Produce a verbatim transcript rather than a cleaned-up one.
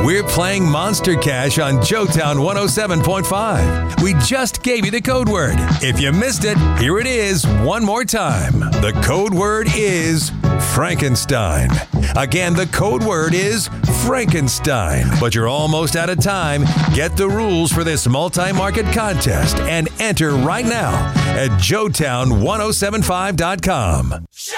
We're playing Monster Cash on Joetown one oh seven point five. We just gave you the code word. If you missed it, here it is one more time. The code word is Frankenstein. Again, the code word is Frankenstein. But you're almost out of time. Get the rules for this multi-market contest and enter right now at Joetown ten seventy-five dot com.